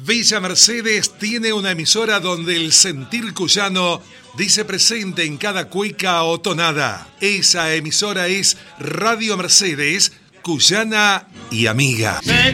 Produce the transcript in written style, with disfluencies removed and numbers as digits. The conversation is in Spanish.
Villa Mercedes tiene una emisora donde el sentir cuyano dice presente en cada cueca o tonada. Esa emisora es Radio Mercedes, cuyana y amiga.